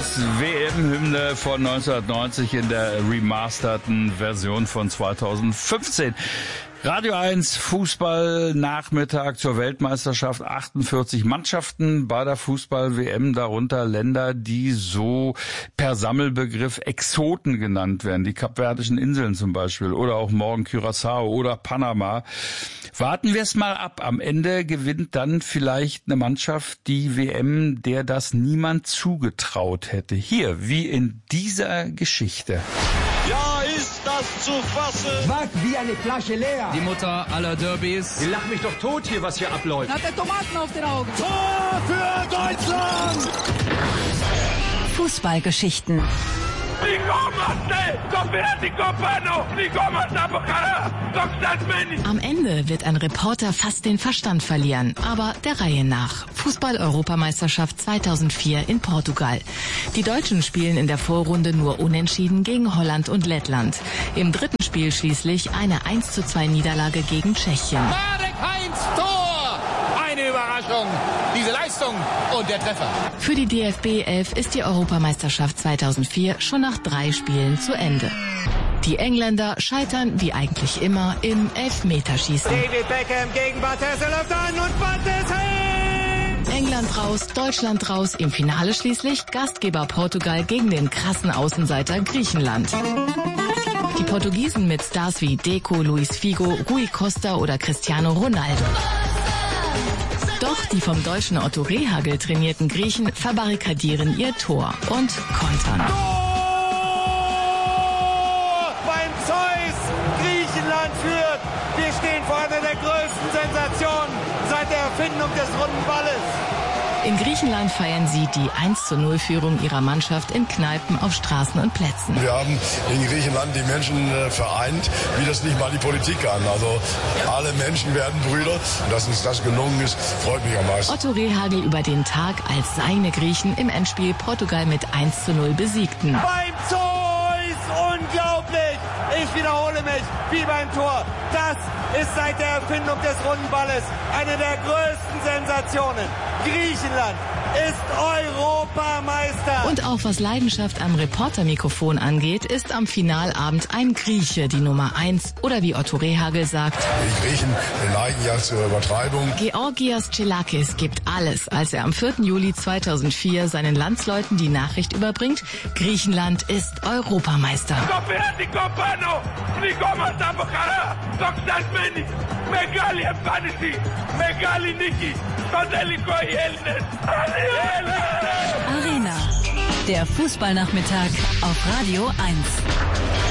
Mauritius, WM-Hymne von 1990 in der remasterten Version von 2015. Radio 1 Fußball-Nachmittag zur Weltmeisterschaft. 48 Mannschaften bei der Fußball-WM, darunter Länder, die so per Sammelbegriff Exoten genannt werden. Die Kapverdischen Inseln zum Beispiel oder auch morgen Curaçao oder Panama. Warten wir es mal ab. Am Ende gewinnt dann vielleicht eine Mannschaft die WM, der das niemand zugetraut hätte. Hier, wie in dieser Geschichte. Ja, ist das zu fassen? Wack wie eine Flasche leer. Die Mutter aller Derbys. Die lacht mich doch tot hier, was hier abläuft. Hat der Tomaten auf den Augen. Tor für Deutschland! Fußballgeschichten. Am Ende wird ein Reporter fast den Verstand verlieren, aber der Reihe nach. Fußball-Europameisterschaft 2004 in Portugal. Die Deutschen spielen in der Vorrunde nur unentschieden gegen Holland und Lettland. Im dritten Spiel schließlich eine 1:2 Niederlage gegen Tschechien. Marek Heinz, Tor! Eine Überraschung. Diese Leistung und der Treffer. Für die DFB 11 ist die Europameisterschaft 2004 schon nach 3 Spielen zu Ende. Die Engländer scheitern, wie eigentlich immer, im Elfmeterschießen. David Beckham gegen Barthez, er läuft an und Barthez hält! England raus, Deutschland raus, im Finale schließlich Gastgeber Portugal gegen den krassen Außenseiter Griechenland. Die Portugiesen mit Stars wie Deco, Luis Figo, Rui Costa oder Cristiano Ronaldo. Doch die vom deutschen Otto Rehhagel trainierten Griechen verbarrikadieren ihr Tor und kontern. Beim Zeus! Griechenland führt! Wir stehen vor einer der größten Sensationen seit der Erfindung des runden Balles. In Griechenland feiern sie die 1:0-Führung ihrer Mannschaft in Kneipen, auf Straßen und Plätzen. Wir haben in Griechenland die Menschen vereint, wie das nicht mal die Politik kann. Also alle Menschen werden Brüder. Dass uns das gelungen ist, freut mich am meisten. Otto Rehhagel über den Tag, als seine Griechen im Endspiel Portugal mit 1:0 besiegten. Beim Zeus! Unglaublich! Ich wiederhole mich, wie beim Tor. Das ist seit der Erfindung des runden Balles eine der größten Sensationen. Griechenland ist Europameister. Und auch was Leidenschaft am Reportermikrofon angeht, ist am Finalabend ein Grieche die Nummer 1. Oder wie Otto Rehhagel sagt, Die Griechen neigen ja zur Übertreibung. Georgios Tselakis gibt alles, als er am 4. Juli 2004 seinen Landsleuten die Nachricht überbringt, Griechenland ist Europameister. Arena, der Fußballnachmittag auf Radio 1.